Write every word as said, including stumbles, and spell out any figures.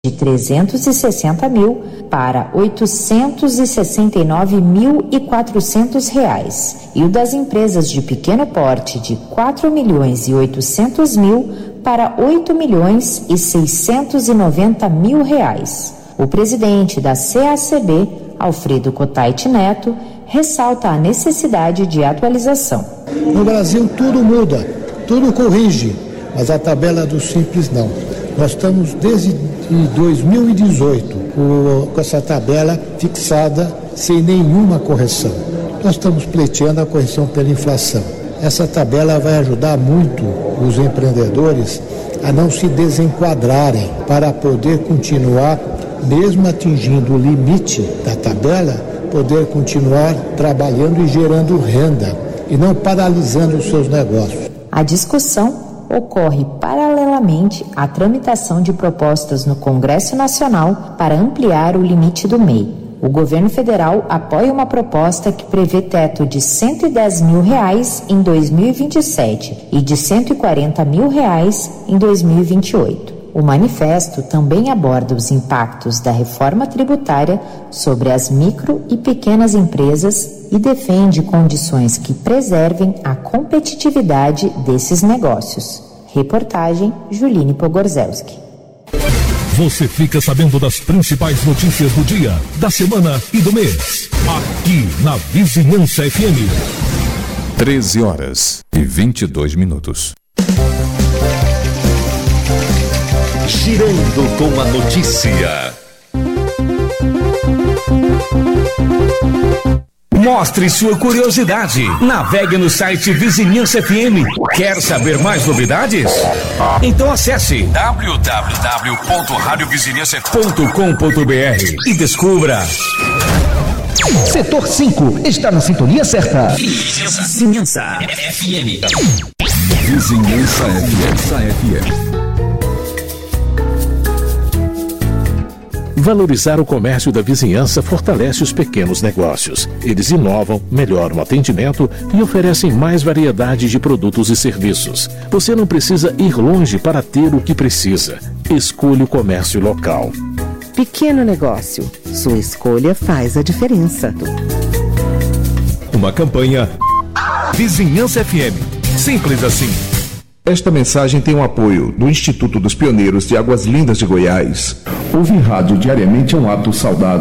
de trezentos e sessenta mil para oitocentos e sessenta e nove mil e quatrocentos reais e o das empresas de pequeno porte de quatro milhões e oitocentos mil para oito milhões e seiscentos e noventa mil reais. O presidente da C A C B, Alfredo Cotait Neto, ressalta a necessidade de atualização. No Brasil tudo muda, tudo corrige, mas a tabela do Simples não. Nós estamos desde dois mil e dezoito com essa tabela fixada sem nenhuma correção. Nós estamos pleiteando a correção pela inflação. Essa tabela vai ajudar muito os empreendedores a não se desenquadrarem para poder continuar, mesmo atingindo o limite da tabela, poder continuar trabalhando e gerando renda e não paralisando os seus negócios. A discussão ocorre paralelamente à tramitação de propostas no Congresso Nacional para ampliar o limite do M E I. O governo federal apoia uma proposta que prevê teto de cento e dez mil reais em dois mil e vinte e sete e de cento e quarenta mil reais em dois mil e vinte e oito. O manifesto também aborda os impactos da reforma tributária sobre as micro e pequenas empresas e defende condições que preservem a competitividade desses negócios. Reportagem Juline Pogorzelski. Você fica sabendo das principais notícias do dia, da semana e do mês. Aqui na Vizinhança F M. treze horas e vinte e dois minutos. Girando com a notícia. Mostre sua curiosidade. Navegue no site Vizinhança F M. Quer saber mais novidades? Então acesse w w w ponto rádio vizinhança ponto com ponto b r e descubra. Setor cinco está na sintonia certa. Vizinhança F M. Vizinhança F M. Valorizar o comércio da vizinhança fortalece os pequenos negócios. Eles inovam, melhoram o atendimento e oferecem mais variedade de produtos e serviços. Você não precisa ir longe para ter o que precisa. Escolha o comércio local. Pequeno negócio. Sua escolha faz a diferença. Uma campanha Vizinhança F M. Simples assim. Esta mensagem tem o apoio do Instituto dos Pioneiros de Águas Lindas de Goiás. Ouvir rádio diariamente é um ato saudável.